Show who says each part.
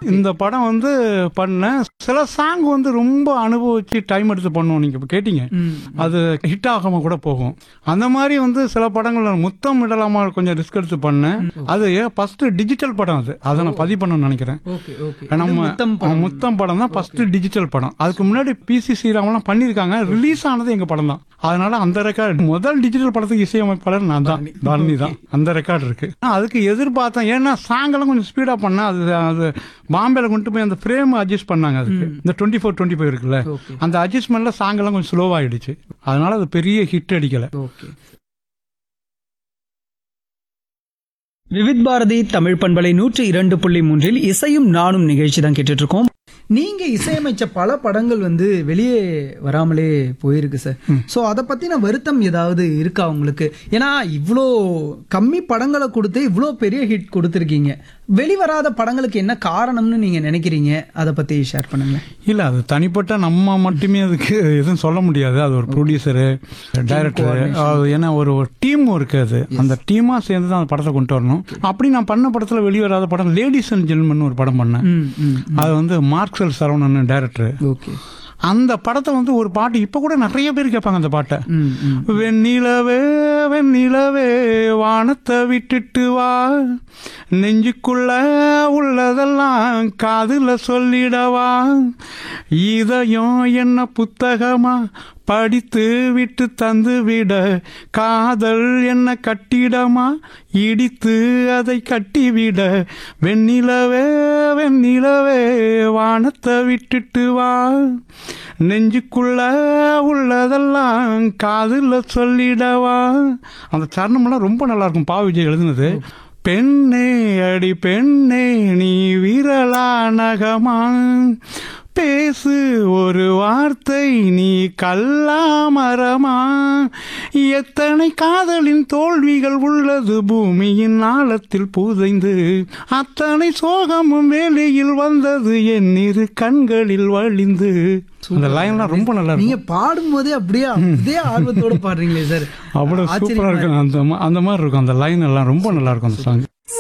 Speaker 1: இந்த படம் வந்து பண்ணேன். சில சாங் வந்து ரொம்ப அனுபவிச்சு டைம் எடுத்து பண்ணுவோம். நீங்க இப்ப கேட்டீங்க, அது ஹிட் ஆகாம கூட போகும். அந்த மாதிரி வந்து சில படங்கள் முத்தம் விடலாமா கொஞ்சம் ரிஸ்க் எடுத்து பண்ணேன். அது ஃபர்ஸ்ட் டிஜிட்டல் படம். அதை நான் பதிவு பண்ணணும்னு நினைக்கிறேன். நம்ம முத்தம் படம் தான் ஃபர்ஸ்ட் டிஜிட்டல் படம். அதுக்கு முன்னாடி பிசி ஸ்ரீராமெல்லாம் பண்ணியிருக்காங்க. ரிலீஸ் ஆனது எங்க படம் தான். அதனால அந்த ரெக்கார்டு முதல் டிஜிட்டல் படத்துக்கு இசையமைப்பாளர் நான் தான், தாரணி தான். அந்த ரெக்கார்டு இருக்கு. அதுக்கு எதிர்பார்த்தேன். ஏன்னா சாங் எல்லாம் கொஞ்சம் ஸ்பீடா பண்ண அது பாம்பேல கொண்டு போய் அந்த ஃப்ரேம் அட்ஜஸ்ட் பண்ணாங்க. அதுக்கு இந்த 24-25 இருக்குல்ல, அந்த அட்ஜஸ்ட்மெண்ட்ல சாங் எல்லாம் கொஞ்சம் ஸ்லோவாயிடுச்சு. அதனால அது பெரிய ஹிட் அடிக்கல.
Speaker 2: விவித் பாரதி தமிழ் பண்பலை 102.3 இசையும் நானும் நிகழ்ச்சி தான் கேட்டுட்டு இருக்கோம். நீங்க இசையமைச்ச பல படங்கள் வந்து வெளியே வராமலே போயிருக்கு சார். சோ அதை பத்தின வருத்தம் ஏதாவது இருக்கா உங்களுக்கு? ஏன்னா இவ்வளோ கம்மி படங்களை கொடுத்து இவ்வளோ பெரிய ஹிட் கொடுத்துருக்கீங்க. வெளிவராத படங்களுக்கு என்ன காரணம்னு நீங்க நினைக்கிறீங்க? அதை பத்தி ஷேர் பண்ணுங்க.
Speaker 1: இல்ல, அது தனிப்பட்ட நம்ம மட்டுமே அதுக்கு எதுவும் சொல்ல முடியாது. அது ஒரு ப்ரொடியூசரு, டைரக்டர், ஏன்னா ஒரு டீம் ஒர்க். அது அந்த டீமா சேர்ந்து தான் அந்த படத்தை கொண்டு வரணும். அப்படி நான் பண்ண படத்துல வெளிவராத படம் லேடிஸ் அண்ட் ஜென்டில்மன் ஒரு படம் பண்ணேன். அது வந்து மார்க்சல் சரவணன் டைரக்டர். அந்த படத்தை வந்து ஒரு பாட்டு இப்ப கூட நிறைய பேர் கேட்பாங்க அந்த பாட்டை. வெண்ணிலவே வெண்ணிலவே வானத்தை விட்டுட்டு வா, நெஞ்சுக்குள்ள உள்ளதெல்லாம் காதுல சொல்லிடவா, இதயம் என்ன புத்தகமா படித்து விட்டு தந்து விட, காதல் என்ன கட்டிடமா இடித்து அதை கட்டிவிட, வெண்ணிலவே வெண்ணிலவே வானத்தை விட்டுட்டு வா, நெஞ்சுக்குள்ள உள்ளதெல்லாம் காதுல சொல்லிடவா. அந்த சரணம்லாம் ரொம்ப நல்லா இருக்கும். பா விஜய் எழுதுனது. பெண்ணே அடி பெண்ணே நீ விரலா நகமா, பேசு ஒரு வார்த்தை நீ கல்லாமரமா, எத்தனை காதலின் தோல்விகள் உள்ளது பூமியின் ஆழத்தில் புதைந்து, அத்தனை சோகமும் வேலையில் வந்தது என் இரு கண்களில் வழிந்து. அந்த லைன்லாம் ரொம்ப நல்லா இருக்கு.
Speaker 2: நீங்க பாடும் போதே அப்படியே அதே ஆர்வத்தோட பாடுறீங்களே சார்.
Speaker 1: அவ்வளவு சூப்பரா இருக்கும். அந்த மாதிரி இருக்கும். அந்த லைன் எல்லாம் ரொம்ப நல்லா இருக்கும் அந்த சாங்.